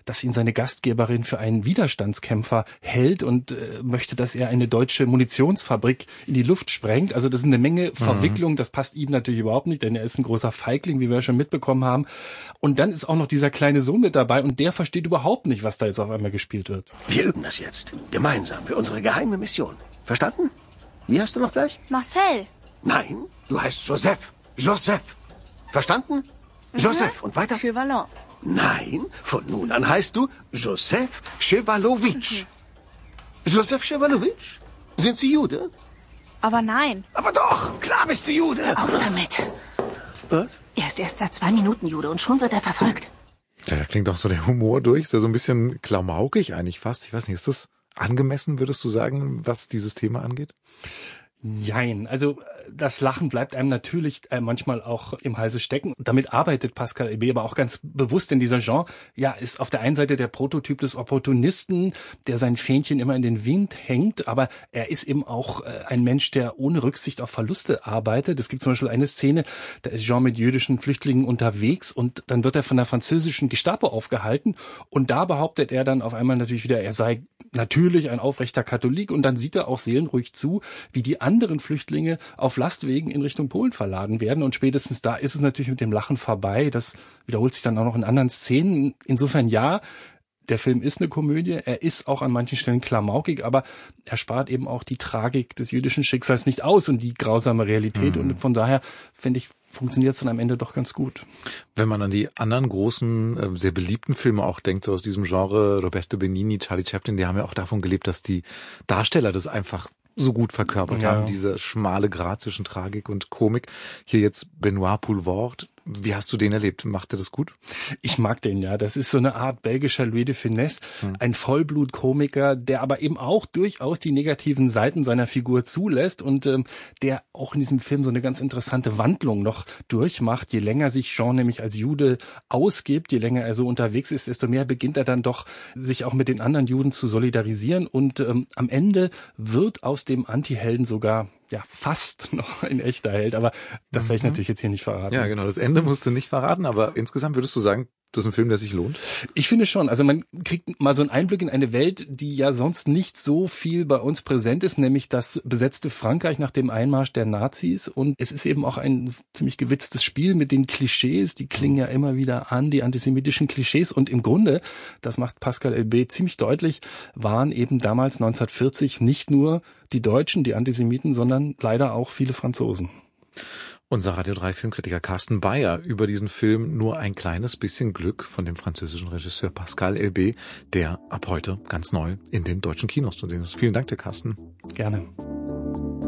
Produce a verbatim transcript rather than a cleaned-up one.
dass ihn seine Gastgeberin für einen Widerstandskämpfer hält und äh, möchte, dass er eine deutsche Munitionsfabrik in die Luft sprengt. Also das ist eine Menge Verwicklung, mhm. das passt ihm natürlich überhaupt nicht, denn er ist ein großer Feigling, wie wir schon mitbekommen haben. Und dann ist auch noch dieser kleine Sohn mit dabei und der versteht überhaupt nicht, was da jetzt auf einmal gespielt wird. Wir üben das jetzt. Gemeinsam für unsere geheime Mission. Verstanden? Wie heißt du noch gleich? Marcel. Nein, du heißt Joseph. Joseph. Verstanden? Mhm. Joseph. Und weiter? Chevalon. Nein, von nun an heißt du Joseph Chewalowitsch. Mhm. Joseph Chewalowitsch? Sind Sie Jude? Aber nein. Aber doch, klar bist du Jude. Auf damit. Was? Er ist erst seit zwei Minuten Jude und schon wird er verfolgt. Ja, da klingt doch so der Humor durch. Ist ja so ein bisschen klamaukig eigentlich fast. Ich weiß nicht, ist das angemessen, würdest du sagen, was dieses Thema angeht? Jein. Also das Lachen bleibt einem natürlich äh, manchmal auch im Halse stecken. Damit arbeitet Pascal Elbé aber auch ganz bewusst in dieser Genre. Ja, ist auf der einen Seite der Prototyp des Opportunisten, der sein Fähnchen immer in den Wind hängt, aber er ist eben auch äh, ein Mensch, der ohne Rücksicht auf Verluste arbeitet. Es gibt zum Beispiel eine Szene, da ist Jean mit jüdischen Flüchtlingen unterwegs und dann wird er von der französischen Gestapo aufgehalten und da behauptet er dann auf einmal natürlich wieder, er sei natürlich ein aufrechter Katholik und dann sieht er auch seelenruhig zu, wie die anderen Flüchtlinge auf Lastwegen in Richtung Polen verladen werden und spätestens da ist es natürlich mit dem Lachen vorbei. Das wiederholt sich dann auch noch in anderen Szenen. Insofern ja, der Film ist eine Komödie, er ist auch an manchen Stellen klamaukig, aber er spart eben auch die Tragik des jüdischen Schicksals nicht aus und die grausame Realität mhm. und von daher finde ich, funktioniert es dann am Ende doch ganz gut. Wenn man an die anderen großen, sehr beliebten Filme auch denkt, so aus diesem Genre, Roberto Benigni, Charlie Chaplin, die haben ja auch davon gelebt, dass die Darsteller das einfach so gut verkörpert ja. haben, diese schmale Grat zwischen Tragik und Komik. Hier jetzt Benoit Poelvoorde. Wie hast du den erlebt? Macht er das gut? Ich mag den, ja. Das ist so eine Art belgischer Louis de Funès, hm. ein Vollblutkomiker, der aber eben auch durchaus die negativen Seiten seiner Figur zulässt und ähm, der auch in diesem Film so eine ganz interessante Wandlung noch durchmacht. Je länger sich Jean nämlich als Jude ausgibt, je länger er so unterwegs ist, desto mehr beginnt er dann doch, sich auch mit den anderen Juden zu solidarisieren und ähm, am Ende wird aus dem Antihelden sogar ja fast noch ein echter Held, aber das werde ich natürlich jetzt hier nicht verraten. Ja, genau, das Ende musst du nicht verraten, aber insgesamt würdest du sagen, das ist ein Film, der sich lohnt? Ich finde schon. Also man kriegt mal so einen Einblick in eine Welt, die ja sonst nicht so viel bei uns präsent ist, nämlich das besetzte Frankreich nach dem Einmarsch der Nazis. Und es ist eben auch ein ziemlich gewitztes Spiel mit den Klischees. Die klingen ja immer wieder an, die antisemitischen Klischees. Und im Grunde, das macht Pascal Elbé ziemlich deutlich, waren eben damals neunzehnhundertvierzig nicht nur die Deutschen, die Antisemiten, sondern leider auch viele Franzosen. Unser Radio drei Filmkritiker Carsten Bayer über diesen Film Nur ein kleines bisschen Glück von dem französischen Regisseur Pascal Elbé, der ab heute ganz neu in den deutschen Kinos zu sehen ist. Vielen Dank dir, Carsten. Gerne.